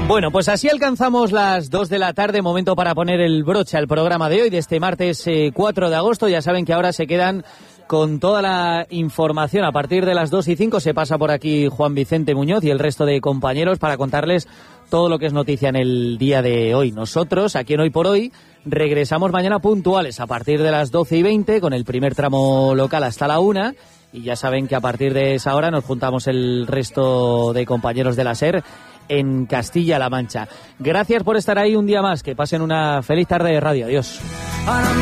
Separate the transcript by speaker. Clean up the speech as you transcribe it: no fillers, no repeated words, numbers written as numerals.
Speaker 1: Bueno, pues así alcanzamos las 2 de la tarde, momento para poner el broche al programa de hoy, de este martes 4 de agosto. Ya saben que ahora se quedan con toda la información. A partir de las 2:05 se pasa por aquí Juan Vicente Muñoz y el resto de compañeros para contarles todo lo que es noticia en el día de hoy. Nosotros, aquí en Hoy por Hoy, regresamos mañana puntuales a partir de las 12:20 con el primer tramo local hasta la 1. Y ya saben que a partir de esa hora nos juntamos el resto de compañeros de la SER en Castilla-La Mancha. Gracias por estar ahí un día más. Que pasen una feliz tarde de radio. Adiós.